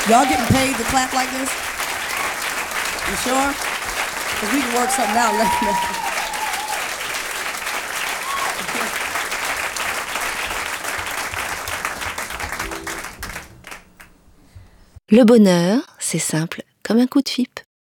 Y'all getting paid to clap like this? You sure? Because we can work something out later. Le bonheur, c'est simple comme un coup de fipe.